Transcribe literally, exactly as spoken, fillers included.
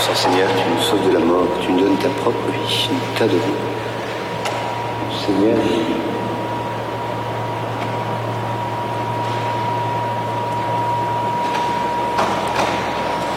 Seigneur, tu nous sauves de la mort, tu nous donnes ta propre vie, nous t'adorons. Seigneur,